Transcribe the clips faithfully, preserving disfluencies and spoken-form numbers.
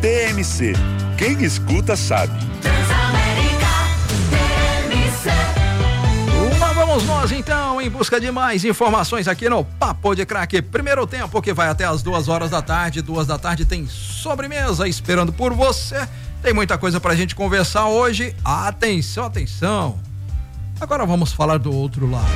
T M C. Quem escuta sabe. Lá vamos nós então em busca de mais informações aqui no Papo de Craque. Primeiro tempo que vai até as duas horas da tarde. Duas da tarde tem sobremesa esperando por você. Tem muita coisa pra gente conversar hoje. Atenção, atenção. Agora vamos falar do outro lado.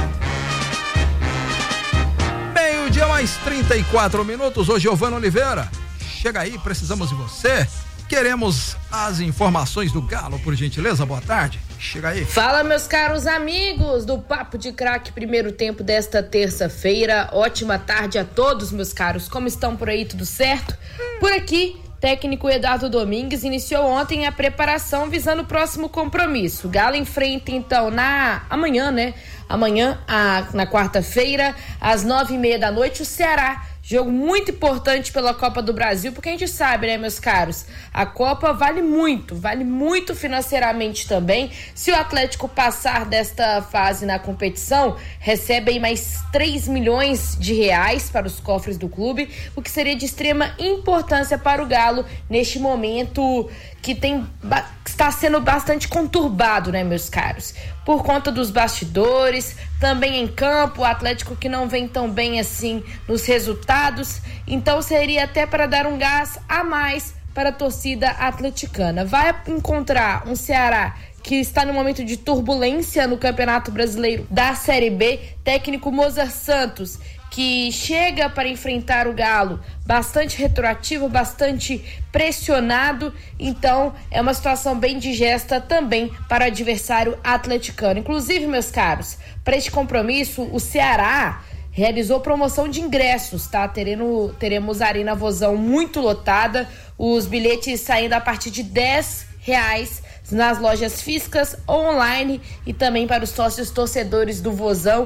Meio-dia mais trinta e quatro minutos. Ô Giovana Oliveira, chega aí, precisamos de você. Queremos as informações do Galo, por gentileza. Boa tarde. Chega aí. Fala, meus caros amigos do Papo de Craque, primeiro tempo desta terça-feira. Ótima tarde a todos, meus caros. Como estão por aí? Tudo certo? Por aqui, técnico Eduardo Domingues iniciou ontem a preparação visando o próximo compromisso. O Galo enfrenta, então, na amanhã, né? Amanhã, a, na quarta-feira, às nove e meia da noite, o Ceará. Jogo muito importante pela Copa do Brasil, porque a gente sabe, né, meus caros? A Copa vale muito, vale muito financeiramente também. Se o Atlético passar desta fase na competição, recebe aí mais três milhões de reais para os cofres do clube, o que seria de extrema importância para o Galo neste momento que tem, que está sendo bastante conturbado, né, meus caros? Por conta dos bastidores, também em campo, o Atlético que não vem tão bem assim nos resultados, então seria até para dar um gás a mais para a torcida atleticana. Vai encontrar um Ceará que está no momento de turbulência no Campeonato Brasileiro da Série B, técnico Mozart Santos, que chega para enfrentar o Galo bastante retroativo, bastante pressionado, então é uma situação bem digesta também para o adversário atleticano. Inclusive, meus caros, para este compromisso, o Ceará realizou promoção de ingressos, tá? Teremos, teremos a Arena Vozão muito lotada, os bilhetes saindo a partir de dez reais nas lojas físicas, online e também para os sócios torcedores do Vozão.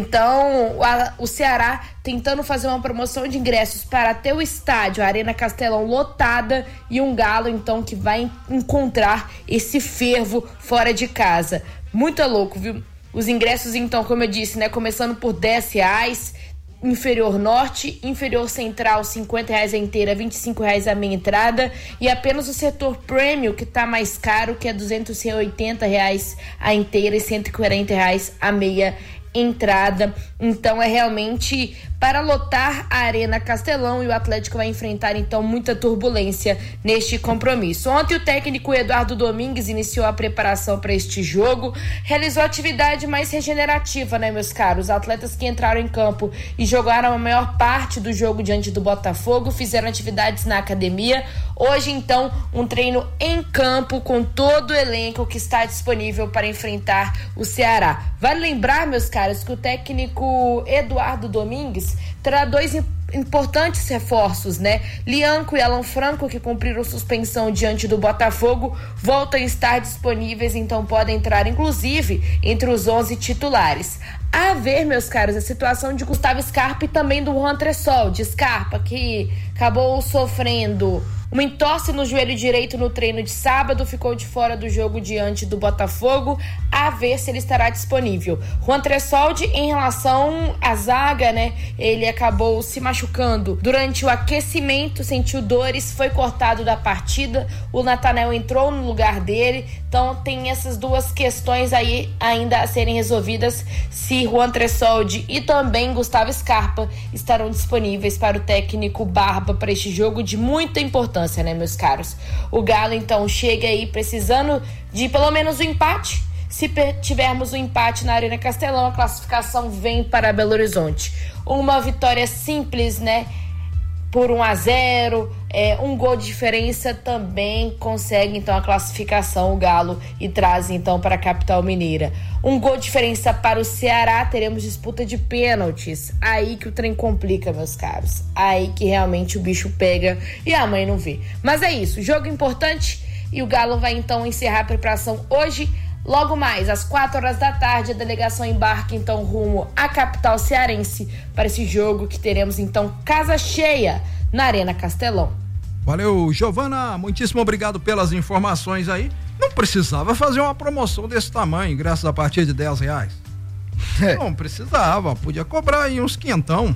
Então, a, o Ceará tentando fazer uma promoção de ingressos para ter o estádio, a Arena Castelão lotada, e um Galo, então, que vai encontrar esse fervo fora de casa. Muito louco, viu? Os ingressos, então, como eu disse, né, começando por dez reais, inferior norte, inferior central cinquenta reais a inteira, vinte e cinco reais a meia entrada, e apenas o setor premium que tá mais caro, que é duzentos e oitenta reais a inteira e cento e quarenta reais a meia entrada. Então é realmente para lotar a Arena Castelão, e o Atlético vai enfrentar então muita turbulência neste compromisso. Ontem o técnico Eduardo Domingues iniciou a preparação para este jogo, realizou atividade mais regenerativa, né, meus caros? Os atletas que entraram em campo e jogaram a maior parte do jogo diante do Botafogo fizeram atividades na academia. Hoje então um treino em campo com todo o elenco que está disponível para enfrentar o Ceará. Vale lembrar, meus caros, que o técnico Eduardo Domingues terá dois importantes reforços, né? Lianco e Alan Franco, que cumpriram suspensão diante do Botafogo, voltam a estar disponíveis, então podem entrar inclusive entre os onze titulares. A ver, meus caros, a situação de Gustavo Scarpa e também do Juan Tressol, de Scarpa, que acabou sofrendo uma entorse no joelho direito no treino de sábado, ficou de fora do jogo diante do Botafogo, a ver se ele estará disponível. Juan Tressoldi, em relação à zaga, né, ele acabou se machucando durante o aquecimento, sentiu dores, foi cortado da partida, o Nathanael entrou no lugar dele, então tem essas duas questões aí ainda a serem resolvidas, se Juan Tressoldi e também Gustavo Scarpa estarão disponíveis para o técnico Barba para este jogo de muita importância, né, meus caros? O Galo então chega aí precisando de pelo menos um empate. Se tivermos um empate na Arena Castelão, a classificação vem para Belo Horizonte. Uma vitória simples, né, por um a zero, é, um gol de diferença também consegue então a classificação, o Galo, e traz então para a capital mineira. Um gol de diferença para o Ceará, teremos disputa de pênaltis, aí que o trem complica, meus caros, aí que realmente o bicho pega e a mãe não vê. Mas é isso, jogo importante, e o Galo vai então encerrar a preparação hoje. Logo mais, às quatro horas da tarde, a delegação embarca então rumo à capital cearense para esse jogo que teremos então casa cheia na Arena Castelão. Valeu, Giovana, muitíssimo obrigado pelas informações aí. Não precisava fazer uma promoção desse tamanho, ingressos a partir de dez reais. É. Não precisava, podia cobrar aí uns quinhentão.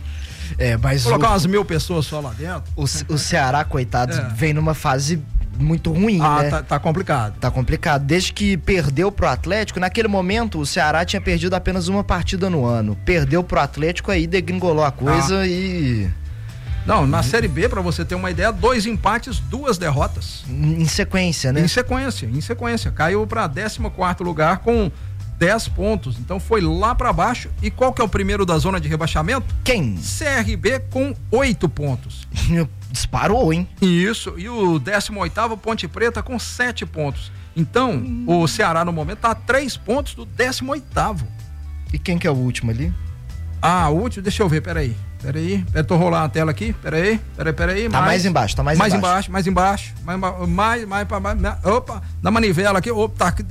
É, mas Colocar o, umas mil pessoas só lá dentro. O, o Ceará, coitado, É. vem numa fase muito ruim, Ah, né? tá, tá complicado. Tá complicado. Desde que perdeu pro Atlético, naquele momento o Ceará tinha perdido apenas uma partida no ano. Perdeu pro Atlético, aí degringolou a coisa Ah. e... Não, na Série B, pra você ter uma ideia, dois empates, duas derrotas. Em sequência, né? Em sequência, em sequência. Caiu pra décimo quarto lugar com dez pontos. Então foi lá pra baixo. E qual que é o primeiro da zona de rebaixamento? Quem? C R B com oito pontos. Disparou, hein? Isso. E o décimo oitavo, Ponte Preta, com sete pontos. Então, hum. o Ceará no momento tá a três pontos do décimo oitavo. E quem que é o último ali? Ah, o último, deixa eu ver, peraí. Peraí, eu tô rolando a tela aqui, peraí, peraí, peraí. Tá mais, mais embaixo, tá mais, mais embaixo. Mais embaixo, mais embaixo, mais, mais, mais, mais, mais, opa, na manivela aqui, opa, tá.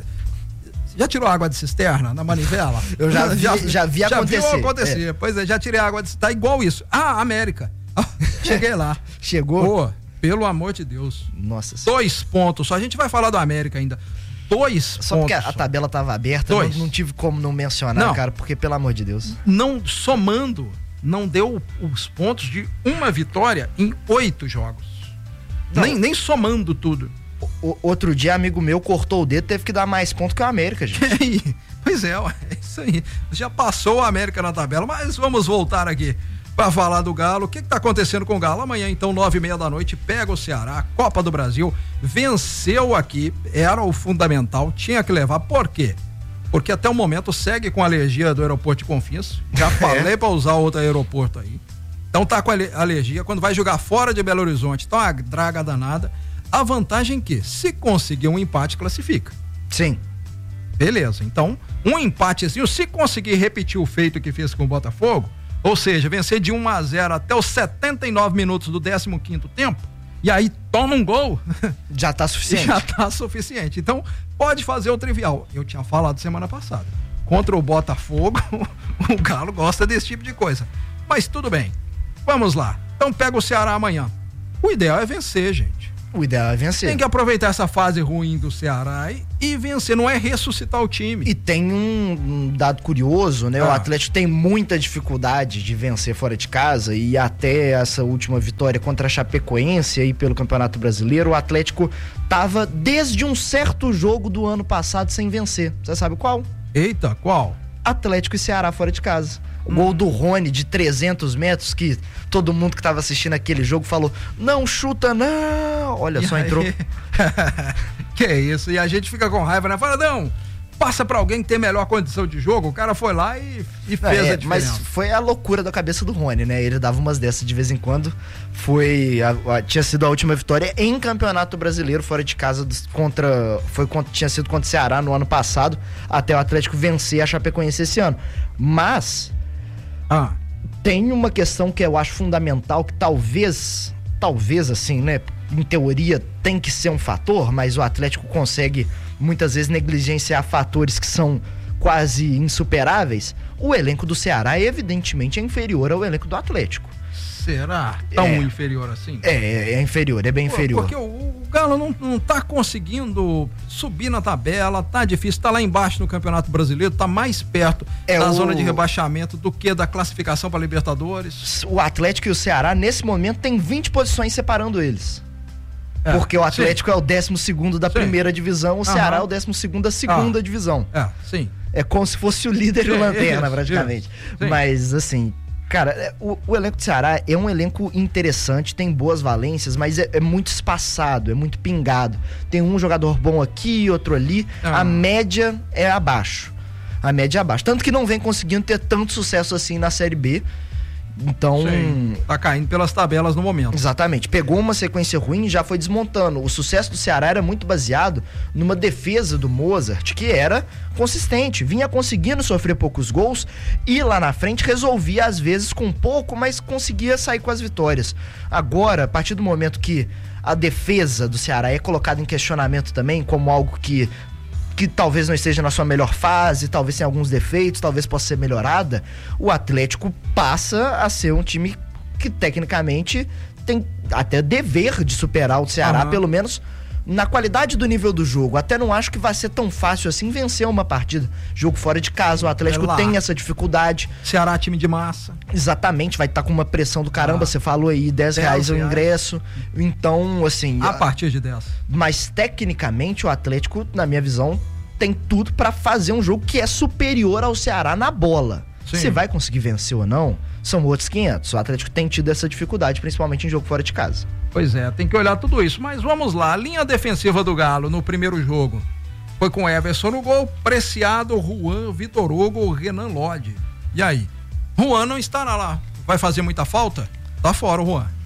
Já tirou água de cisterna na manivela? Eu já vi, já, já vi já acontecer. Já viu acontecer, é. Pois é, já tirei água de cisterna, tá igual isso. Ah, América, cheguei lá. Chegou? Pô, pelo amor de Deus. Nossa. Dois pontos, só a gente vai falar do América ainda. Dois só pontos. Porque a, a tabela tava aberta, não, não tive como não mencionar, não. Cara, porque pelo amor de Deus. Não, somando, não deu os pontos de uma vitória em oito jogos. Nem, nem somando tudo. O, outro dia, amigo meu cortou o dedo, teve que dar mais ponto que o América, gente. Pois é, é isso aí. Já passou o América na tabela, mas vamos voltar aqui para falar do Galo. O que está acontecendo com o Galo? Amanhã, então, nove e meia da noite, pega o Ceará, Copa do Brasil, venceu aqui, era o fundamental, tinha que levar. Por quê? Porque até o momento segue com a alergia do aeroporto de Confins. Já falei é. para usar outro aeroporto aí. Então tá com alergia. Quando vai jogar fora de Belo Horizonte, tá uma draga danada. A vantagem é que, se conseguir um empate, classifica. Sim. Beleza. Então, um empatezinho, se conseguir repetir o feito que fez com o Botafogo, ou seja, vencer de um a zero até os setenta e nove minutos do décimo quinto tempo, e aí toma um gol. Já tá suficiente. Já tá suficiente. Então, pode fazer o trivial. Eu tinha falado semana passada. Contra o Botafogo, o Galo gosta desse tipo de coisa. Mas tudo bem. Vamos lá. Então pega o Ceará amanhã. O ideal é vencer, gente. O ideal é vencer. Tem que aproveitar essa fase ruim do Ceará e, e vencer, não é ressuscitar o time. E tem um, um dado curioso, né? Ah. O Atlético tem muita dificuldade de vencer fora de casa e até essa última vitória contra a Chapecoense aí pelo Campeonato Brasileiro, o Atlético tava desde um certo jogo do ano passado sem vencer. Você sabe qual? Eita, qual? Atlético e Ceará fora de casa. O hum. gol do Rony de trezentos metros, que todo mundo que tava assistindo aquele jogo falou, não chuta não, olha e só, aí? entrou. Que isso, e a gente fica com raiva, né? Fala, não, passa pra alguém que tem melhor condição de jogo, o cara foi lá e, e não, fez é, a diferença. Mas foi a loucura da cabeça do Rony, né? Ele dava umas dessas de vez em quando. Foi, a, a, tinha sido a última vitória em Campeonato Brasileiro fora de casa dos, contra, foi contra, tinha sido contra o Ceará no ano passado, até o Atlético vencer a Chapecoense esse ano. Mas ah. tem uma questão que eu acho fundamental, que talvez, talvez assim, né? Em teoria tem que ser um fator, mas o Atlético consegue muitas vezes negligenciar fatores que são quase insuperáveis. O elenco do Ceará evidentemente é inferior ao elenco do Atlético. Será? Tão é, inferior assim? É, é inferior, é bem Pô, inferior. Porque o, o Galo não, não tá conseguindo subir na tabela, tá difícil, tá lá embaixo no Campeonato Brasileiro, tá mais perto é da o... zona de rebaixamento do que da classificação para Libertadores. O Atlético e o Ceará, nesse momento, tem vinte posições separando eles. É, porque o Atlético sim. é o décimo segundo da sim. primeira divisão, o uhum. Ceará é o décimo segundo da segunda ah. divisão. É, sim. É como se fosse o líder e o lanterna, praticamente. Sim. Mas, assim, cara, o, o elenco do Ceará é um elenco interessante, tem boas valências, mas é, é muito espaçado, é muito pingado. Tem um jogador bom aqui, outro ali. Ah. A média é abaixo. A média é abaixo. Tanto que não vem conseguindo ter tanto sucesso assim na Série B. Então, sim, tá caindo pelas tabelas no momento. Exatamente, pegou uma sequência ruim e já foi desmontando. O sucesso do Ceará era muito baseado numa defesa do Mozart que era consistente, vinha conseguindo sofrer poucos gols e lá na frente resolvia às vezes com pouco, mas conseguia sair com as vitórias. Agora, a partir do momento que a defesa do Ceará é colocada em questionamento também como algo que que talvez não esteja na sua melhor fase, talvez tenha alguns defeitos, talvez possa ser melhorada, o Atlético passa a ser um time que tecnicamente tem até dever de superar o Ceará, uhum. pelo menos Na qualidade do nível do jogo, até não acho que vai ser tão fácil assim vencer uma partida. Jogo fora de casa, o Atlético É tem essa dificuldade. Ceará, time de massa. Exatamente, vai estar tá com uma pressão do caramba, Ah. você falou aí, dez reais o reais. ingresso. Então, assim... A partir de dez. Mas tecnicamente o Atlético, na minha visão, tem tudo pra fazer um jogo que é superior ao Ceará na bola. Sim. Se vai conseguir vencer ou não, são outros quinhentos. O Atlético tem tido essa dificuldade, principalmente em jogo fora de casa. Pois é, tem que olhar tudo isso. Mas vamos lá, a linha defensiva do Galo no primeiro jogo foi com Everson no gol, Preciado, Juan, Vitor Hugo, Renan Lodge. E aí? Juan não estará lá. Vai fazer muita falta? Tá fora o Juan.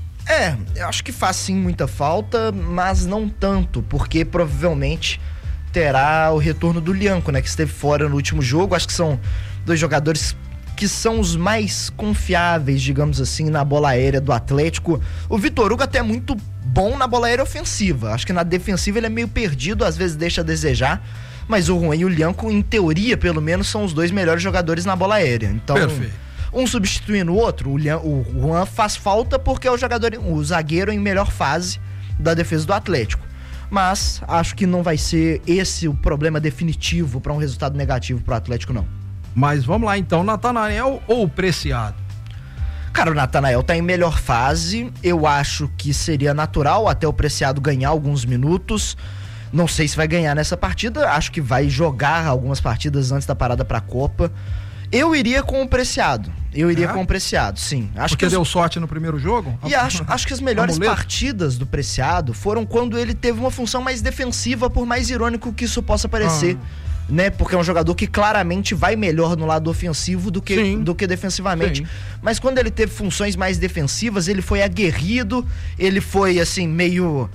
É, eu acho que faz sim muita falta, mas não tanto, porque provavelmente terá o retorno do Lianco, né, que esteve fora no último jogo. Acho que são dois jogadores que são os mais confiáveis, digamos assim, na bola aérea do Atlético. O Vitor Hugo até é muito bom na bola aérea ofensiva. Acho que na defensiva ele é meio perdido, às vezes deixa a desejar. Mas o Juan e o Lianco, em teoria, pelo menos, são os dois melhores jogadores na bola aérea. Então, Perfeito. Um substituindo o outro, o, Lian, o Juan faz falta porque é o jogador, o zagueiro em melhor fase da defesa do Atlético. Mas acho que não vai ser esse o problema definitivo para um resultado negativo para o Atlético, não. Mas vamos lá então, Natanael ou Preciado? Cara, o Natanael tá em melhor fase. Eu acho que seria natural até o Preciado ganhar alguns minutos. Não sei se vai ganhar nessa partida. Acho que vai jogar algumas partidas antes da parada pra Copa. Eu iria com o Preciado. Eu iria É? com o Preciado, sim. Acho Porque que os... deu sorte no primeiro jogo? E acho, acho que as melhores Amuleto? partidas do Preciado foram quando ele teve uma função mais defensiva, por mais irônico que isso possa parecer. Ah. Né? Porque é um jogador que claramente vai melhor no lado ofensivo do que, Sim. do que defensivamente. Sim. Mas quando ele teve funções mais defensivas, ele foi aguerrido, ele foi assim, meio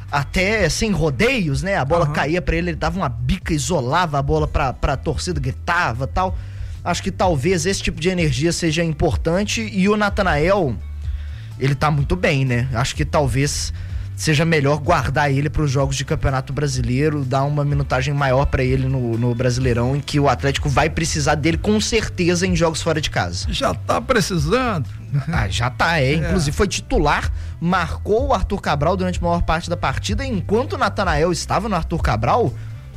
até sem rodeios, né? A bola Aham. caía pra ele, ele dava uma bica, isolava a bola pra, pra torcida, gritava e tal. Acho que talvez esse tipo de energia seja importante. E o Natanael, ele tá muito bem, né? Acho que talvez seja melhor guardar ele para os jogos de Campeonato Brasileiro, dar uma minutagem maior para ele no, no Brasileirão, em que o Atlético vai precisar dele com certeza em jogos fora de casa. Já tá precisando. Ah, já tá, é. Inclusive foi titular, marcou o Arthur Cabral durante a maior parte da partida, e enquanto o Natanael estava no Arthur Cabral,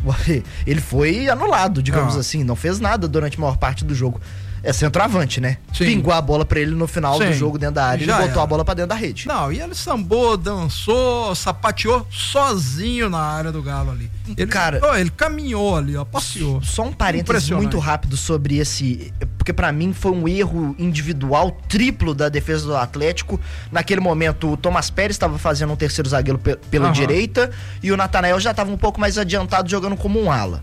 ele foi anulado, digamos Ah. assim, não fez nada durante a maior parte do jogo. É centroavante, né? Sim. Pingou a bola pra ele no final Sim. do jogo dentro da área, Já ele botou era. a bola pra dentro da rede. Não, e ele sambou, dançou, sapateou sozinho na área do Galo ali. Ele, Cara- ó, ele caminhou ali, ó, passeou. Só um parênteses Impressionante. muito rápido sobre esse, porque pra mim foi um erro individual triplo da defesa do Atlético. Naquele momento o Thomas Pérez estava fazendo um terceiro zagueiro pe- pela Aham. direita e o Natanael já estava um pouco mais adiantado jogando como um ala.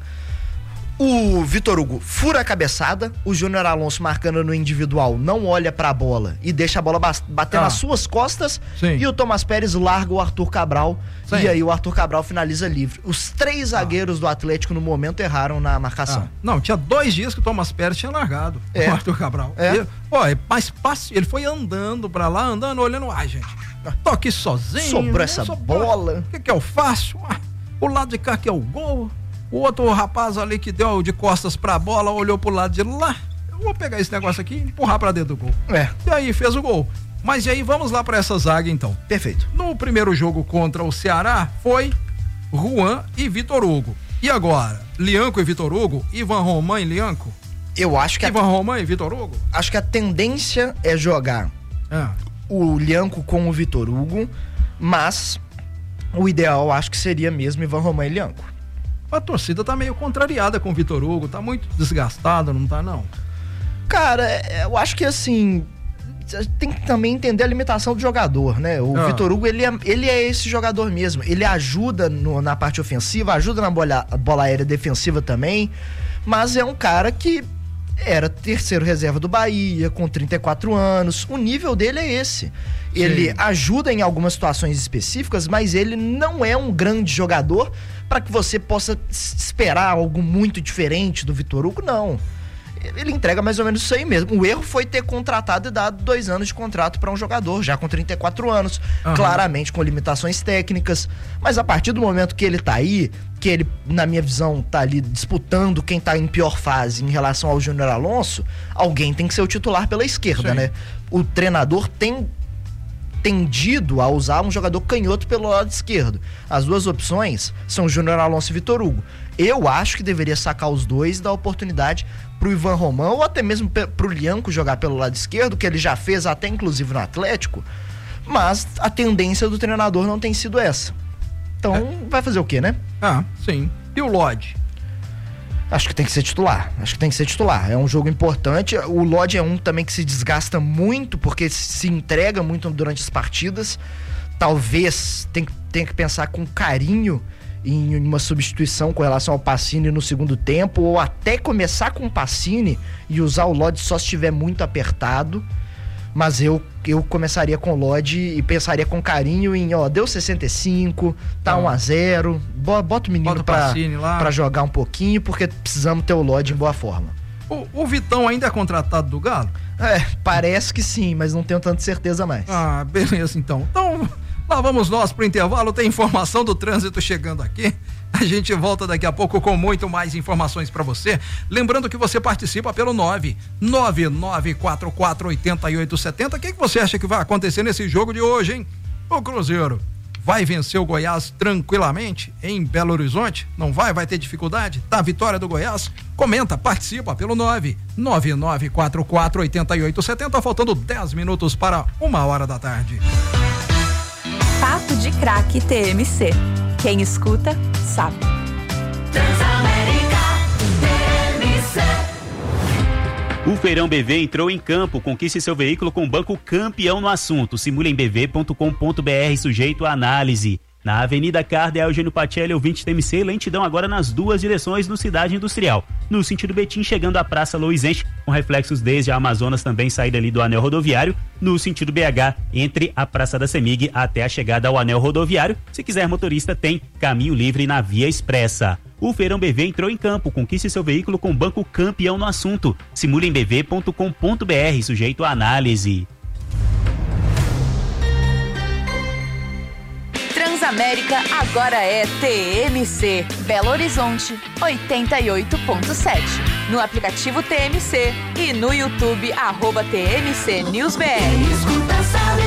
O Vitor Hugo fura a cabeçada, o Júnior Alonso marcando no individual não olha pra bola e deixa a bola bas- bater Ah. nas suas costas. Sim. E o Thomas Pérez larga o Arthur Cabral. Sim. E aí o Arthur Cabral finaliza livre. Os três zagueiros do Atlético no momento erraram na marcação. Ah, não, tinha dois dias que o Thomas Pérez tinha largado É. o Arthur Cabral. É. E, ó, é mais fácil, ele foi andando pra lá, andando, olhando, ah, gente, tô aqui sozinho. Sobrou né? essa Sobrou. bola. O que que eu faço? Ah, o lado de cá que é o gol, o outro rapaz ali que deu de costas pra bola, olhou pro lado de lá, eu vou pegar esse negócio aqui e empurrar pra dentro do gol. É, E aí fez o gol. Mas e aí, vamos lá pra essa zaga então. perfeito. No primeiro jogo contra o Ceará foi Juan e Vitor Hugo. E agora, Lianco e Vitor Hugo, Ivan Roman e Lianco? Eu acho que a, Ivan Roman e Vitor Hugo? acho que a tendência é jogar Ah, o Lianco com o Vitor Hugo, mas o ideal eu acho que seria mesmo Ivan Roman e Lianco. a torcida tá meio contrariada com o Vitor Hugo, tá muito desgastada, não tá não? Cara, é, eu acho que assim, tem que também entender a limitação do jogador, né? O Ah. Vitor Hugo, ele é, ele é esse jogador mesmo. Ele ajuda no- na parte ofensiva, ajuda na bola, bola aérea defensiva também, mas é um cara que era terceiro reserva do Bahia, com trinta e quatro anos. O nível dele é esse. Ele Sim. ajuda em algumas situações específicas, mas ele não é um grande jogador para que você possa s- esperar algo muito diferente do Vitor Hugo, não. Ele entrega mais ou menos isso aí mesmo. O erro foi ter contratado e dado dois anos de contrato para um jogador, já com trinta e quatro anos, Aham. claramente com limitações técnicas. Mas a partir do momento que ele tá aí, que ele, na minha visão, tá ali disputando quem tá em pior fase em relação ao Júnior Alonso, alguém tem que ser o titular pela esquerda, Sim. né? O treinador tem tendido a usar um jogador canhoto pelo lado esquerdo. As duas opções são Júnior Alonso e Vitor Hugo. Eu acho que deveria sacar os dois e dar oportunidade pro Ivan Romão ou até mesmo pro Lianco jogar pelo lado esquerdo, que ele já fez até inclusive no Atlético, mas a tendência do treinador não tem sido essa. Então, é. vai fazer o quê, né? Ah, sim. E o Lodge? Acho que tem que ser titular. Acho que tem que ser titular. É um jogo importante. O Lodge é um também que se desgasta muito, porque se entrega muito durante as partidas. Talvez tenha, tenha que pensar com carinho em uma substituição com relação ao Pacini no segundo tempo, ou até começar com o Pacini e usar o Lodge só se estiver muito apertado. Mas eu, eu começaria com o Lodge e pensaria com carinho em, ó, deu sessenta e cinco, tá um a zero, bota o menino bota pra, o pra jogar um pouquinho, porque precisamos ter o Lodge em boa forma. O, o Vitão ainda é contratado do Galo? É, parece que sim, mas não tenho tanta certeza mais. Ah, beleza então. Então, lá vamos nós pro intervalo, tem informação do trânsito chegando aqui. A gente volta daqui a pouco com muito mais informações para você. Lembrando que você participa pelo nove nove nove quatro quatro oito oito sete zero. O que, que você acha que vai acontecer nesse jogo de hoje, hein? O Cruzeiro vai vencer o Goiás tranquilamente em Belo Horizonte? Não vai? Vai ter dificuldade? Tá a vitória do Goiás? Comenta, participa pelo nove nove nove quatro quatro oito oito sete zero. Tá faltando dez minutos para uma hora da tarde. Papo de Craque T M C. Quem escuta, sabe. Transamérica T M C. O Feirão B V entrou em campo. Conquiste seu veículo com o banco campeão no assunto. Simule em b v ponto com ponto b r, sujeito à análise. Na Avenida Cardeal Eugênio Pacelli, ouvinte T M C, lentidão agora nas duas direções no Cidade Industrial. No sentido Betim, chegando à Praça Luizense, com reflexos desde a Amazonas, também saída ali do anel rodoviário. No sentido B H, entre a Praça da Semig até a chegada ao anel rodoviário. Se quiser motorista, tem caminho livre na Via Expressa. O Feirão B V entrou em campo. Conquiste seu veículo com o banco campeão no assunto. Simule em b v ponto com ponto b r, sujeito à análise. Transamérica agora é T M C, Belo Horizonte, oitenta e oito ponto sete. No aplicativo T M C e no YouTube, arroba T M C News B R. Escuta, sabe,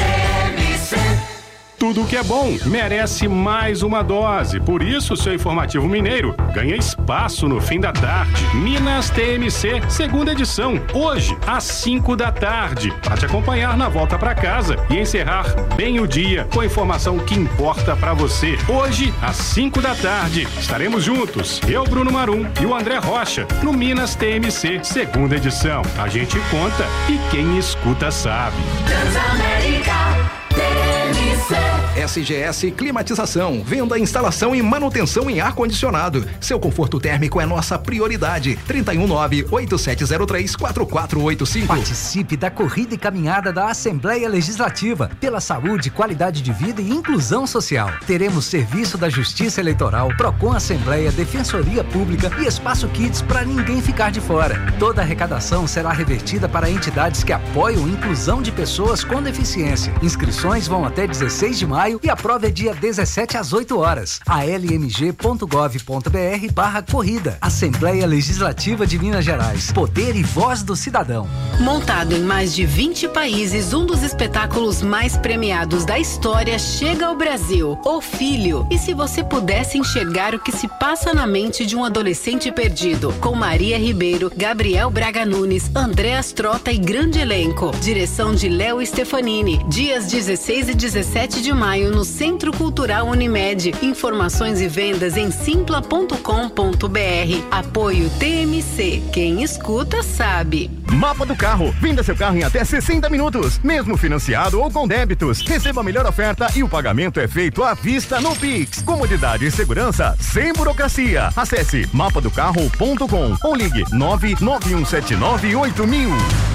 T M C. Tudo o que é bom merece mais uma dose. Por isso, seu informativo mineiro ganha espaço no fim da tarde. Minas T M C, segunda edição, hoje, às cinco da tarde. Para te acompanhar na volta para casa e encerrar bem o dia com a informação que importa para você. Hoje, às cinco da tarde, estaremos juntos. Eu, Bruno Marum e o André Rocha, no Minas T M C, segunda edição. A gente conta e quem escuta sabe. Transamérica T M C. S G S Climatização, venda, instalação e manutenção em ar-condicionado. Seu conforto térmico é nossa prioridade. trinta e um nove, oito sete zero três, quatro quatro oito cinco. Participe da corrida e caminhada da Assembleia Legislativa pela saúde, qualidade de vida e inclusão social. Teremos serviço da Justiça Eleitoral, Procon Assembleia, Defensoria Pública e Espaço Kids para ninguém ficar de fora. Toda a arrecadação será revertida para entidades que apoiam a inclusão de pessoas com deficiência. Inscrições vão até dezesseis de maio e a prova é dia dezessete às oito horas. a l m g ponto gov ponto b r barra corrida. Assembleia Legislativa de Minas Gerais. Poder e voz do cidadão. Montado em mais de vinte países, um dos espetáculos mais premiados da história chega ao Brasil. O Filho. E se você pudesse enxergar o que se passa na mente de um adolescente perdido? Com Maria Ribeiro, Gabriel Braga Nunes, Andréas Trota e grande elenco. Direção de Léo Stefanini. Dias dezesseis e dezessete de maio no Centro Cultural Unimed. Informações e vendas em simpla ponto com ponto b r. Apoio T M C. Quem escuta sabe. Mapa do Carro. Venda seu carro em até sessenta minutos, mesmo financiado ou com débitos. Receba a melhor oferta e o pagamento é feito à vista no Pix. Comodidade e segurança sem burocracia. Acesse mapa do carro ponto com ou ligue nove nove um sete nove oito mil.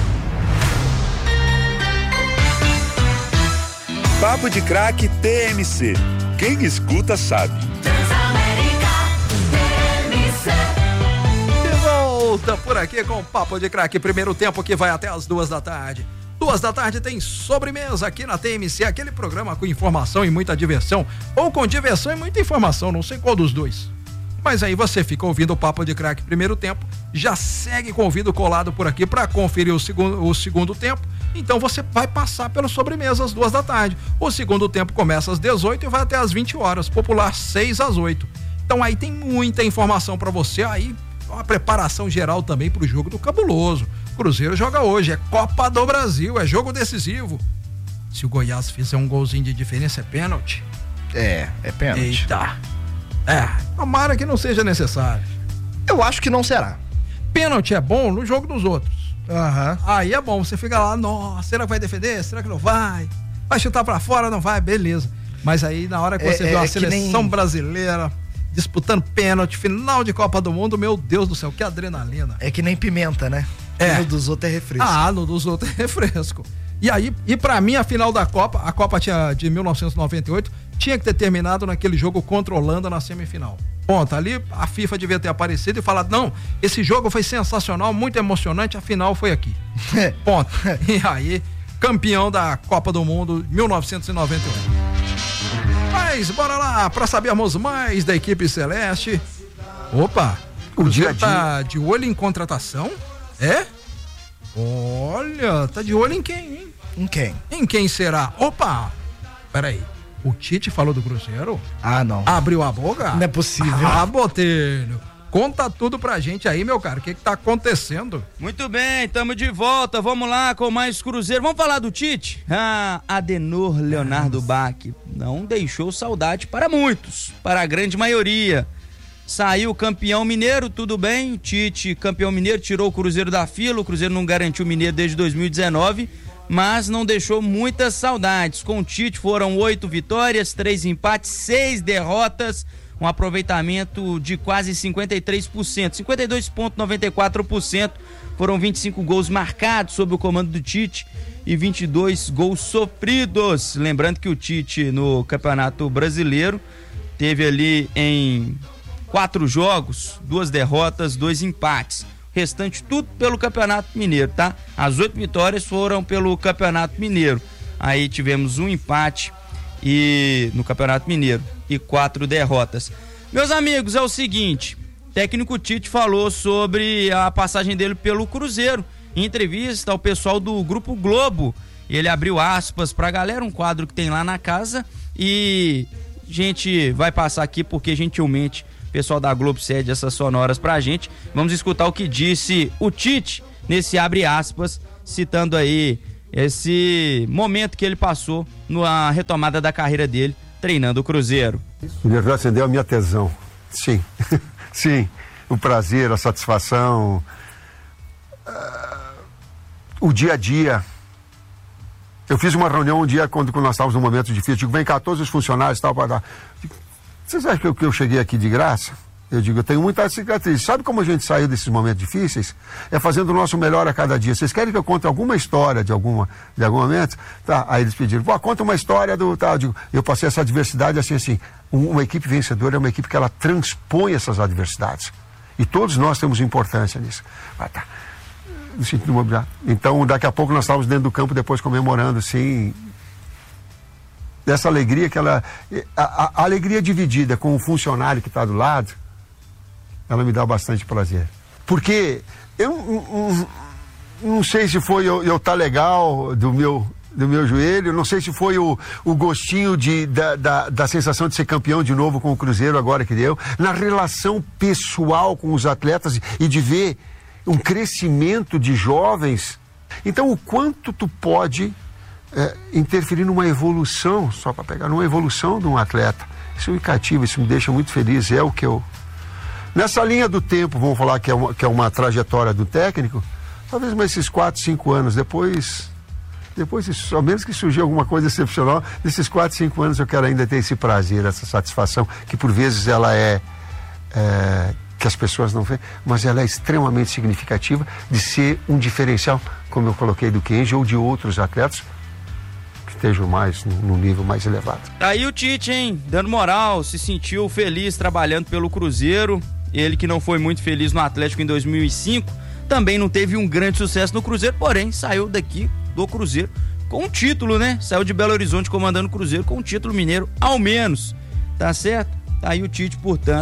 Papo de Craque T M C. Quem escuta sabe. Transamérica T M C. De volta por aqui com o Papo de Craque, primeiro tempo que vai até as duas da tarde. Duas da tarde tem sobremesa aqui na T M C, aquele programa com informação e muita diversão, ou com diversão e muita informação, não sei qual dos dois. Mas aí você fica ouvindo o Papo de Craque primeiro tempo, já segue com o ouvido colado por aqui para conferir o segundo, o segundo tempo. Então você vai passar pela sobremesa às duas da tarde. O segundo tempo começa às dezoito e vai até às vinte horas, popular seis às oito. Então aí tem muita informação para você aí, uma preparação geral também pro jogo do Cabuloso. Cruzeiro joga hoje, é Copa do Brasil, é jogo decisivo. Se o Goiás fizer um golzinho de diferença, é pênalti. É, é pênalti. Eita. É, tomara que não seja necessário. Eu acho que não será. Pênalti é bom no jogo dos outros. Aham. Uhum. Aí é bom, você fica lá, nossa, será que vai defender? Será que não vai? Vai chutar pra fora? Não vai? Beleza. Mas aí na hora que você é, vê é, a seleção nem... brasileira disputando pênalti, final de Copa do Mundo, meu Deus do céu, que adrenalina. É que nem pimenta, né? É. No dos outros é refresco. Ah, no dos outros é refresco. E aí, e pra mim, a final da Copa, a Copa tinha, de mil novecentos e noventa e oito, tinha que ter terminado naquele jogo contra a Holanda na semifinal. Ponto. Ali a FIFA devia ter aparecido e falado, não, esse jogo foi sensacional, muito emocionante, a final foi aqui. Ponto. E aí, campeão da Copa do Mundo mil novecentos e noventa e oito. Mas bora lá, pra sabermos mais da equipe celeste. Opa, o dia tá de olho em contratação? É? Olha, tá de olho em quem, hein? Em quem? Em quem será? Opa, peraí. O Tite falou do Cruzeiro? Ah, não. Abriu a boca? Não é possível. Ah, Botelho. Conta tudo pra gente aí, meu cara. O que que tá acontecendo? Muito bem, tamo de volta. Vamos lá com mais Cruzeiro. Vamos falar do Tite? Ah, Adenor Leonardo Bach não deixou saudade para muitos, para a grande maioria. Saiu campeão mineiro, tudo bem. Tite, campeão mineiro, tirou o Cruzeiro da fila. O Cruzeiro não garantiu o mineiro desde dois mil e dezenove, mas não deixou muitas saudades. Com o Tite foram oito vitórias, três empates, seis derrotas, um aproveitamento de quase cinquenta e três por cento, cinquenta e dois vírgula noventa e quatro por cento. Foram vinte e cinco gols marcados sob o comando do Tite e vinte e dois gols sofridos. Lembrando que o Tite no Campeonato Brasileiro teve ali em quatro jogos, duas derrotas, dois empates. Restante tudo pelo Campeonato Mineiro, tá? As oito vitórias foram pelo Campeonato Mineiro. Aí tivemos um empate e no Campeonato Mineiro e quatro derrotas. Meus amigos, é o seguinte, o técnico Tite falou sobre a passagem dele pelo Cruzeiro. Em entrevista ao pessoal do Grupo Globo, ele abriu aspas pra galera, um quadro que tem lá na casa, e a gente vai passar aqui porque gentilmente o pessoal da Globo cede essas sonoras pra gente. Vamos escutar o que disse o Tite nesse abre aspas, citando aí esse momento que ele passou na retomada da carreira dele, treinando o Cruzeiro. O Universo acendeu a minha tesão. Sim, sim. O prazer, a satisfação, uh, o dia a dia. Eu fiz uma reunião um dia quando, quando nós estávamos num momento difícil. Digo, vem cá, todos os funcionários e tal, para dar. Vocês acham que eu, que eu cheguei aqui de graça? Eu digo, eu tenho muita cicatriz. Sabe como a gente saiu desses momentos difíceis? É fazendo o nosso melhor a cada dia. Vocês querem que eu conte alguma história de, alguma, de algum momento? Tá, aí eles pediram, pô, conta uma história do tal. Eu digo, eu passei essa adversidade assim, assim. Uma equipe vencedora é uma equipe que ela transpõe essas adversidades. E todos nós temos importância nisso. Ah, tá. No sentido imobiliário. Então, daqui a pouco nós estávamos dentro do campo depois comemorando, assim, dessa alegria que ela... A, a, a alegria dividida com o funcionário que está do lado, ela me dá bastante prazer. Porque eu não, não sei se foi eu, eu tá legal do meu, do meu joelho, não sei se foi o, o gostinho de, da, da, da sensação de ser campeão de novo com o Cruzeiro agora que deu, na relação pessoal com os atletas e de ver um crescimento de jovens. Então, o quanto tu pode é, interferir numa evolução, só para pegar, numa evolução de um atleta. Isso me cativa, isso me deixa muito feliz, é o que eu... Nessa linha do tempo, vamos falar que é uma, que é uma trajetória do técnico, talvez mais esses quatro, cinco anos, depois, depois, ao menos que surgiu alguma coisa excepcional, nesses quatro, cinco anos eu quero ainda ter esse prazer, essa satisfação, que por vezes ela é, é que as pessoas não veem, mas ela é extremamente significativa de ser um diferencial, como eu coloquei do Kenji ou de outros atletas que estejam mais no, no nível mais elevado. Aí o Tite, hein, dando moral, se sentiu feliz trabalhando pelo Cruzeiro. Ele que não foi muito feliz no Atlético em dois mil e cinco, também não teve um grande sucesso no Cruzeiro, porém saiu daqui do Cruzeiro com um título, né? Saiu de Belo Horizonte comandando o Cruzeiro com um título mineiro, ao menos, tá certo? Tá aí o Tite, portanto,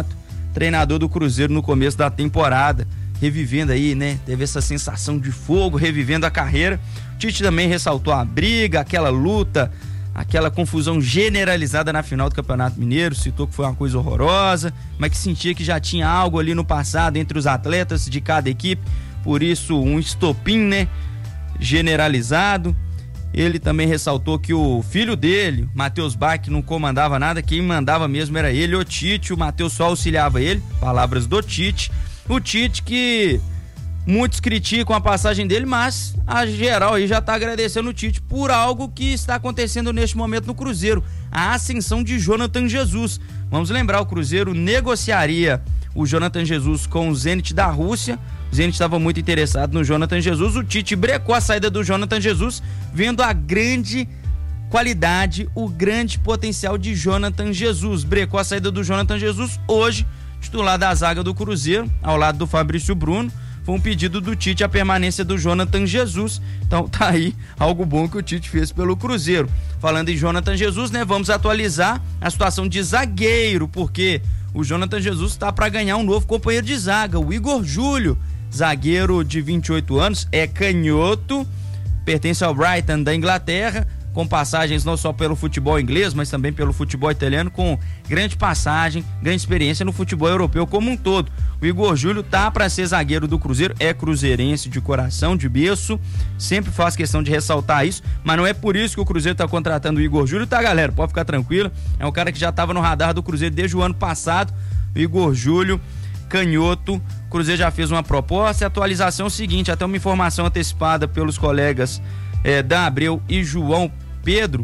treinador do Cruzeiro no começo da temporada, revivendo aí, né? Teve essa sensação de fogo, revivendo a carreira. O Tite também ressaltou a briga, aquela luta, aquela confusão generalizada na final do Campeonato Mineiro, citou que foi uma coisa horrorosa, mas que sentia que já tinha algo ali no passado entre os atletas de cada equipe, por isso um estopim, né? Generalizado. Ele também ressaltou que o filho dele, Matheus Bach, não comandava nada, quem mandava mesmo era ele, o Tite, o Matheus só auxiliava ele, palavras do Tite. O Tite que muitos criticam a passagem dele, mas a geral aí já tá agradecendo o Tite por algo que está acontecendo neste momento no Cruzeiro, a ascensão de Jonathan Jesus. Vamos lembrar, o Cruzeiro negociaria o Jonathan Jesus com o Zenit da Rússia. O Zenit estava muito interessado no Jonathan Jesus, o Tite brecou a saída do Jonathan Jesus, vendo a grande qualidade, o grande potencial de Jonathan Jesus. Brecou a saída do Jonathan Jesus, hoje titular da zaga do Cruzeiro, ao lado do Fabrício Bruno. Foi um pedido do Tite a permanência do Jonathan Jesus. Então tá aí algo bom que o Tite fez pelo Cruzeiro. Falando em Jonathan Jesus, né, vamos atualizar a situação de zagueiro, porque o Jonathan Jesus tá para ganhar um novo companheiro de zaga, o Igor Júlio, zagueiro de vinte e oito anos, é canhoto, pertence ao Brighton da Inglaterra, com passagens não só pelo futebol inglês, mas também pelo futebol italiano, com grande passagem, grande experiência no futebol europeu como um todo. O Igor Júlio tá para ser zagueiro do Cruzeiro, é cruzeirense de coração, de berço, sempre faz questão de ressaltar isso, mas não é por isso que o Cruzeiro tá contratando o Igor Júlio, tá, galera? Pode ficar tranquilo, é um cara que já tava no radar do Cruzeiro desde o ano passado. O Igor Júlio, canhoto, o Cruzeiro já fez uma proposta. A atualização é o seguinte, até uma informação antecipada pelos colegas É, Dan Abreu e João Pedro,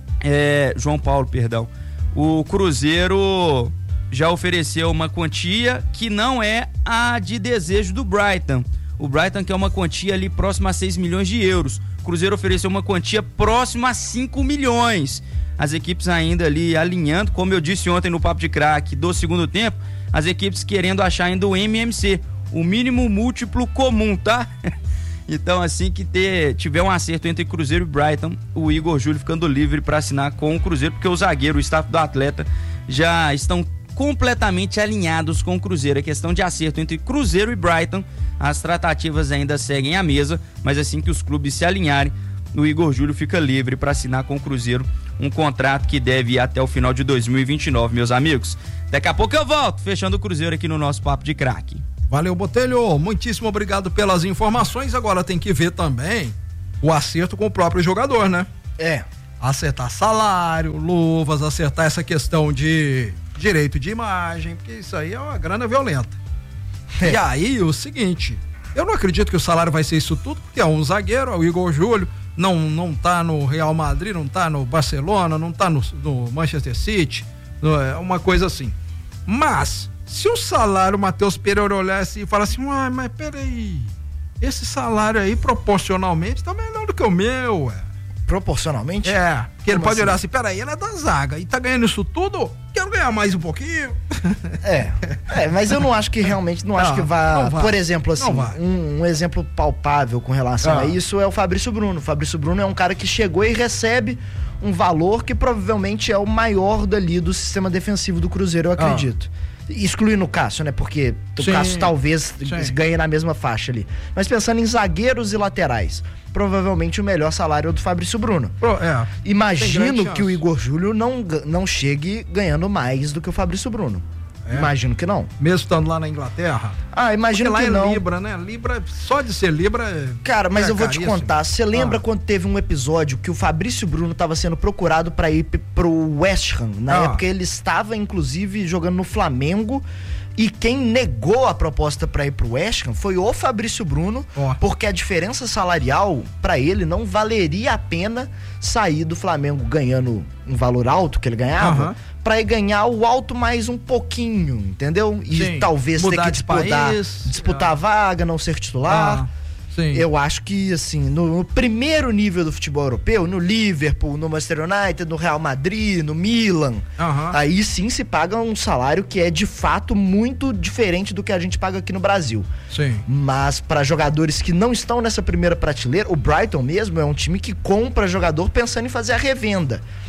é, João Paulo, perdão. O Cruzeiro já ofereceu uma quantia que não é a de desejo do Brighton. O Brighton quer uma quantia ali próxima a seis milhões de euros. O Cruzeiro ofereceu uma quantia próxima a cinco milhões. As equipes ainda ali alinhando, como eu disse ontem no Papo de Craque do segundo tempo, as equipes querendo achar ainda o M M C, o mínimo múltiplo comum, tá? Então, assim que ter, tiver um acerto entre Cruzeiro e Brighton, o Igor Júlio ficando livre para assinar com o Cruzeiro, porque o zagueiro, o staff do atleta já estão completamente alinhados com o Cruzeiro. É questão de acerto entre Cruzeiro e Brighton. As tratativas ainda seguem à mesa, mas assim que os clubes se alinharem, o Igor Júlio fica livre para assinar com o Cruzeiro um contrato que deve ir até o final de dois mil e vinte e nove, meus amigos. Daqui a pouco eu volto, fechando o Cruzeiro aqui no nosso Papo de Craque. Valeu, Botelho, muitíssimo obrigado pelas informações. Agora tem que ver também o acerto com o próprio jogador, né? É. Acertar salário, luvas, acertar essa questão de direito de imagem, porque isso aí é uma grana violenta. É. E aí, o seguinte, eu não acredito que o salário vai ser isso tudo, porque é um zagueiro, é o Igor Júlio, não, não tá no Real Madrid, não tá no Barcelona, não tá no, no Manchester City, é uma coisa assim. Mas se o salário, o Matheus Pereira olhar assim e falar assim, uai, mas peraí, esse salário aí proporcionalmente tá melhor do que o meu, ué. Proporcionalmente? É, que ele Como pode assim? olhar assim, peraí, ele é da zaga e tá ganhando isso tudo, quero ganhar mais um pouquinho. É, é, mas eu não acho que realmente, não acho Ah, que vá, não vai. por exemplo, assim, Não vai. um, um exemplo palpável com relação Ah. a isso é o Fabrício Bruno. O Fabrício Bruno é um cara que chegou e recebe um valor que provavelmente é o maior dali do sistema defensivo do Cruzeiro, eu acredito. Excluindo o Cássio, né? Porque o Sim, Cássio talvez sim. ganhe na mesma faixa ali. Mas pensando em zagueiros e laterais, provavelmente o melhor salário é o do Fabrício Bruno. Pro- é, tem grande Imagino chance. que o Igor Júlio não, ga- não chegue ganhando mais do que o Fabrício Bruno. É. Imagino que não. Mesmo estando lá na Inglaterra. Ah, imagino Porque que lá é não. Libra, né? Libra, só de ser Libra é... Cara, mas é eu vou te caríssimo. contar. Você lembra Ah. quando teve um episódio que o Fabrício Bruno estava sendo procurado para ir p- pro West Ham? Na Ah. época ele estava, inclusive, jogando no Flamengo. E quem negou a proposta para ir pro West Ham foi o Fabrício Bruno, Ó. porque a diferença salarial para ele não valeria a pena sair do Flamengo ganhando um valor alto que ele ganhava, Aham. para ir ganhar o alto mais um pouquinho, entendeu? E Sim. talvez ter Mudar que de disputar, país, disputar é. a vaga, não ser titular. Ah, sim. Eu acho que, assim, no, no primeiro nível do futebol europeu, no Liverpool, no Manchester United, no Real Madrid, no Milan, Aham. aí sim se paga um salário que é de fato muito diferente do que a gente paga aqui no Brasil. Sim. Mas para jogadores que não estão nessa primeira prateleira, o Brighton mesmo é um time que compra jogador pensando em fazer a revenda.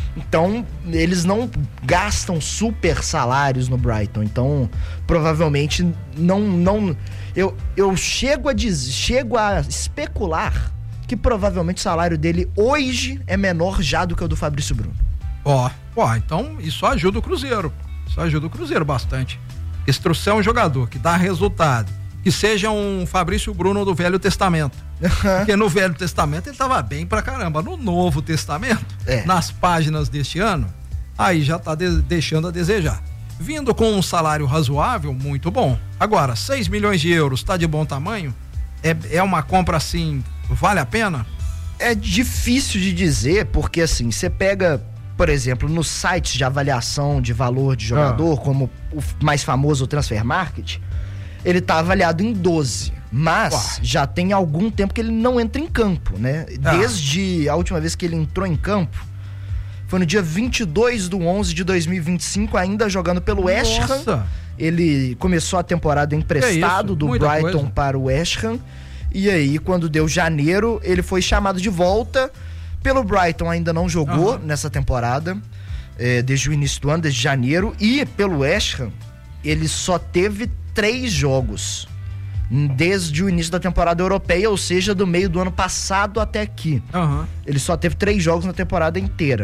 Então, eles não gastam super salários no Brighton. Então, provavelmente não não eu, eu chego a dizer, chego a especular que provavelmente o salário dele hoje é menor já do que o do Fabrício Bruno. Ó, ó, então isso ajuda o Cruzeiro. Isso ajuda o Cruzeiro bastante. Se trouxer um jogador que dá resultado, que seja um Fabrício Bruno do Velho Testamento. Porque no Velho Testamento ele tava bem pra caramba. No Novo Testamento, é. nas páginas deste ano, aí já tá de- deixando a desejar. Vindo com um salário razoável, muito bom. Agora, seis milhões de euros, tá de bom tamanho? É, é uma compra assim, vale a pena? É difícil de dizer, porque assim, você pega, por exemplo, nos sites de avaliação de valor de jogador, ah. como o mais famoso, o Transfer Market, ele tá avaliado em doze, mas Uau. já tem algum tempo que ele não entra em campo, né? Ah. Desde a última vez que ele entrou em campo, foi no dia vinte e dois de onze de dois mil e vinte e cinco, ainda jogando pelo West Ham. Ele começou a temporada emprestado do Muita Brighton coisa. para o West Ham, e aí quando deu janeiro, ele foi chamado de volta. Pelo Brighton ainda não jogou uhum. nessa temporada, é, desde o início do ano, desde janeiro. E pelo West Ham, ele só teve três jogos desde o início da temporada europeia, ou seja, do meio do ano passado até aqui. Uhum. Ele só teve três jogos na temporada inteira.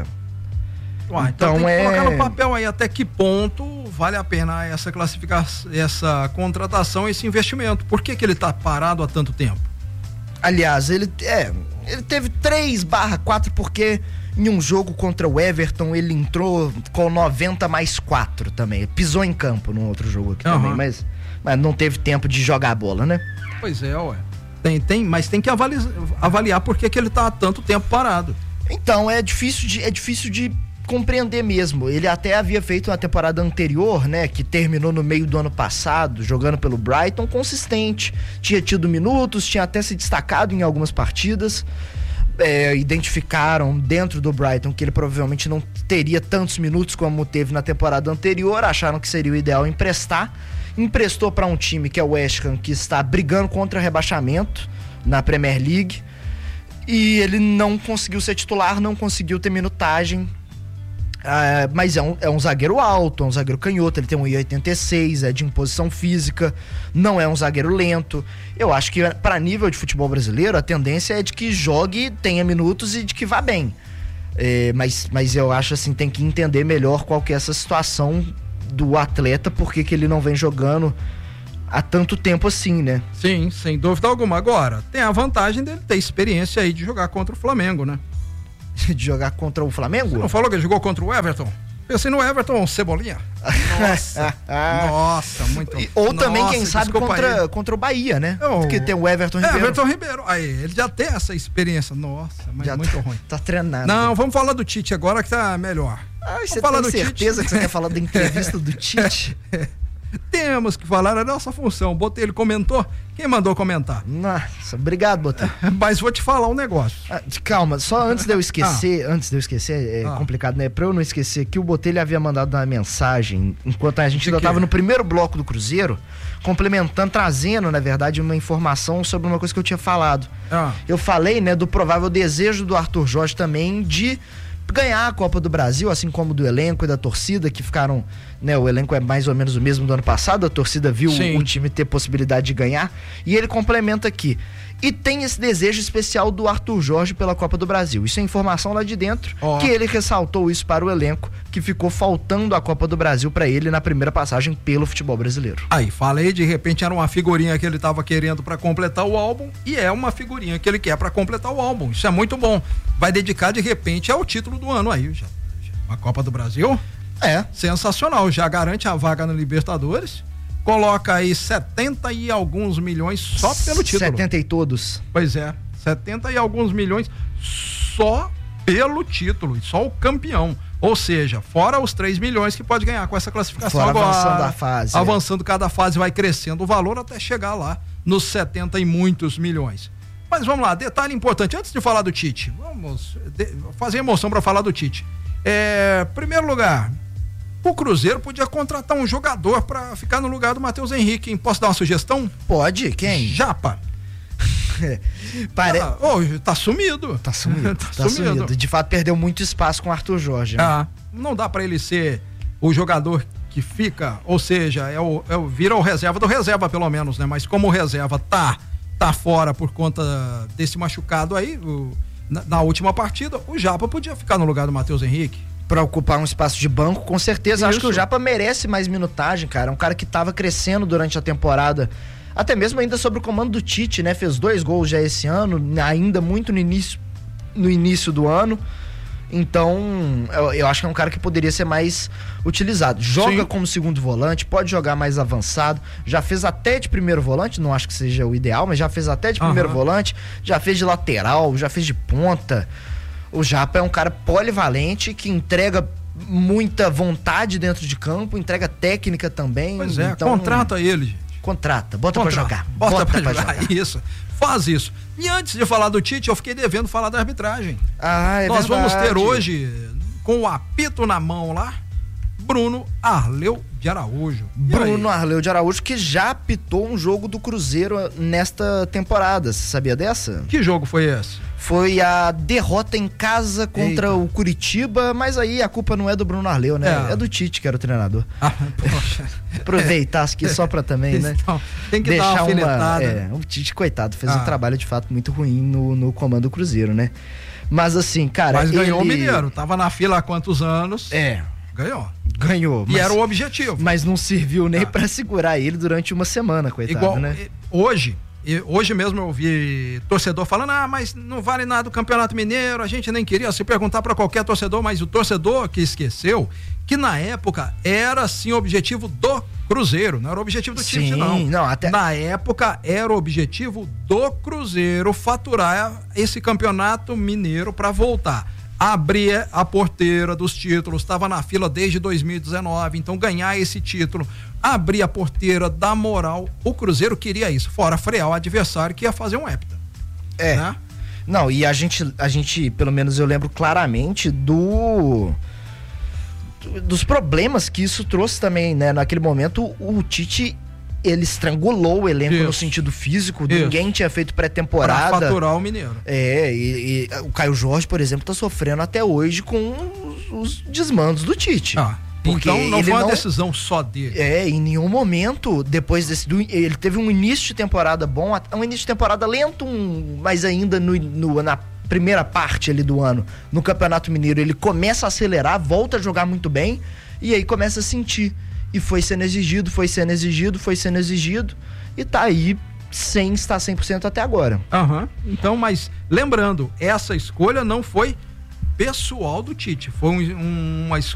Ué, então, então tem que é... colocar no papel aí até que ponto vale a pena essa classificação, essa contratação, esse investimento. Por que que ele tá parado há tanto tempo? Aliás, ele é... Ele teve três barra quatro porque em um jogo contra o Everton ele entrou com noventa mais quatro também. Pisou em campo num outro jogo aqui uhum. também, mas, mas não teve tempo de jogar a bola, né? Pois é, ué. Tem, tem, mas tem que avaliar, avaliar por que que ele tá há tanto tempo parado. Então, é difícil de, é difícil de compreender mesmo. Ele até havia feito uma temporada anterior, né, que terminou no meio do ano passado, jogando pelo Brighton, consistente, tinha tido minutos, tinha até se destacado em algumas partidas. É, identificaram dentro do Brighton que ele provavelmente não teria tantos minutos como teve na temporada anterior, acharam que seria o ideal emprestar. Emprestou para um time que é o West Ham, que está brigando contra rebaixamento na Premier League, e ele não conseguiu ser titular, não conseguiu ter minutagem. Uh, mas é um, é um zagueiro alto, é um zagueiro canhoto, ele tem um um e oitenta e seis, é de imposição física, não é um zagueiro lento. Eu acho que para nível de futebol brasileiro a tendência é de que jogue, tenha minutos e de que vá bem. É, mas, mas eu acho assim, tem que entender melhor qual que é essa situação do atleta, porque que ele não vem jogando há tanto tempo assim, né? Sim, sem dúvida alguma. Agora, tem a vantagem dele ter experiência aí de jogar contra o Flamengo, né? De jogar contra o Flamengo? Você não falou que ele jogou contra o Everton? Pensei no Everton, Cebolinha. Nossa, nossa, muito. E, ou nossa, também, quem sabe, contra, contra o Bahia, né? Eu, Porque tem o Everton Ribeiro. Everton Ribeiro. Aí, ele já tem essa experiência. Nossa, mas já muito tá, ruim. Tá treinado. Não, vamos falar do Tite agora que tá melhor. Ah, você tem do certeza Tite? Que você quer falar da entrevista do Tite? Temos que falar a nossa função. Botelho comentou. Quem mandou comentar? Nossa, obrigado, Botelho. Mas vou te falar um negócio. Ah, calma, só antes de eu esquecer, ah. antes de eu esquecer, é ah. complicado, né? Pra eu não esquecer que o Botelho havia mandado uma mensagem enquanto a gente de ainda estava no primeiro bloco do Cruzeiro, complementando, trazendo, na verdade, uma informação sobre uma coisa que eu tinha falado. Ah. Eu falei, né, do provável desejo do Arthur Jorge também de ganhar a Copa do Brasil, assim como do elenco e da torcida, que ficaram, né, o elenco é mais ou menos o mesmo do ano passado, a torcida viu o, o time ter possibilidade de ganhar, e ele complementa aqui, e tem esse desejo especial do Arthur Jorge pela Copa do Brasil. Isso é informação lá de dentro, oh. que ele ressaltou isso para o elenco, que ficou faltando a Copa do Brasil para ele na primeira passagem pelo futebol brasileiro. Aí, falei, de repente era uma figurinha que ele estava querendo para completar o álbum, e é uma figurinha que ele quer para completar o álbum. Isso é muito bom. Vai dedicar de repente ao título do ano aí, já. A Copa do Brasil? É. Sensacional, já garante a vaga na Libertadores. Coloca aí setenta e alguns milhões só pelo título. setenta e todos. Pois é, setenta e alguns milhões só pelo título, só o campeão. Ou seja, fora os três milhões que pode ganhar com essa classificação fora agora. Avançando a fase. Avançando, é. cada fase vai crescendo o valor até chegar lá nos setenta e muitos milhões. Mas vamos lá, detalhe importante, antes de falar do Tite, vamos de, fazer emoção para falar do Tite. É, primeiro lugar, o Cruzeiro podia contratar um jogador para ficar no lugar do Matheus Henrique, hein? Posso dar uma sugestão? Pode, quem? Japa. Pare... Ah, oh, tá sumido. Tá sumido. tá, tá sumido. sumido. De fato, perdeu muito espaço com o Arthur Jorge. Né? Ah, não dá pra ele ser o jogador que fica, ou seja, é o, é o, vira o reserva do reserva, pelo menos, né? Mas como o reserva tá, tá fora por conta desse machucado aí, o, na, na última partida, o Japa podia ficar no lugar do Matheus Henrique. Pra ocupar um espaço de banco, com certeza. Isso. Acho que o Japa merece mais minutagem, cara. Um cara que tava crescendo durante a temporada. Até mesmo ainda sob o comando do Tite, né? Fez dois gols já esse ano, ainda muito no início, no início do ano. Então, eu, eu acho que é um cara que poderia ser mais utilizado. Joga Sim. como segundo volante, pode jogar mais avançado. Já fez até de primeiro volante, não acho que seja o ideal, mas já fez até de primeiro uhum. volante. Já fez de lateral, já fez de ponta. O Japa é um cara polivalente que entrega muita vontade dentro de campo, entrega técnica também. Pois é, então, contrata ele, gente. Contrata, bota Contrata, pra jogar. Bota, bota pra, pra jogar. jogar, isso. Faz isso. E antes de falar do Tite, eu fiquei devendo falar da arbitragem. Ah, é Nós verdade. vamos ter hoje, com o apito na mão lá, Bruno Arleu de Araújo. Bruno Arleu de Araújo, que já apitou um jogo do Cruzeiro nesta temporada. Você sabia dessa? Que jogo foi esse? Foi a derrota em casa contra Eita. o Curitiba, mas aí a culpa não é do Bruno Arleu, né? É, é do Tite, que era o treinador. Ah, poxa. Aproveitar aqui só pra também, né? Então, tem que deixar dar uma uma, é, o Tite, coitado, fez ah. um trabalho de fato muito ruim no, no comando do Cruzeiro, né? Mas assim, cara... Mas ganhou ele... o Mineiro, tava na fila há quantos anos? É. Ganhou. Ganhou. E mas, era o objetivo. Mas não serviu nem ah. pra segurar ele durante uma semana, coitado, Igual, né? Hoje... E hoje mesmo eu vi torcedor falando, ah, mas não vale nada o Campeonato Mineiro, a gente nem queria se perguntar para qualquer torcedor, mas o torcedor que esqueceu que na época era sim o objetivo do Cruzeiro, não era o objetivo do Tite, não. não até... Na época era o objetivo do Cruzeiro faturar esse Campeonato Mineiro para voltar. Abrir a porteira dos títulos, estava na fila desde dois mil e dezenove, então ganhar esse título, abrir a porteira da moral, o Cruzeiro queria isso, fora frear o adversário que ia fazer um hepta. É. Né? Não, e a gente, a gente, pelo menos eu lembro claramente do, do dos problemas que isso trouxe também, né? Naquele momento o Tite, ele estrangulou o elenco Isso. no sentido físico, Isso. ninguém tinha feito pré-temporada. Pra faturar o Mineiro. É, e, e o Caio Jorge, por exemplo, tá sofrendo até hoje com os, os desmandos do Tite. Ah, então não foi uma não, decisão só dele. É, em nenhum momento, depois desse, do, ele teve um início de temporada bom, um início de temporada lento, um, mas ainda no, no, na primeira parte ali do ano, no Campeonato Mineiro, ele começa a acelerar, volta a jogar muito bem, e aí começa a sentir. E foi sendo exigido, foi sendo exigido, foi sendo exigido. E tá aí sem estar cem por cento até agora. Aham. Uhum. Então, mas lembrando, essa escolha não foi pessoal do Tite. Foi um, um, uma escolha